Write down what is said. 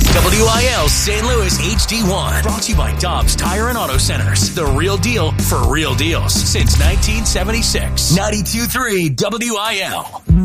WIL St. Louis HD1. Brought to you by Dobbs Tire and Auto Centers. The real deal for real deals since 1976. 92.3 WIL.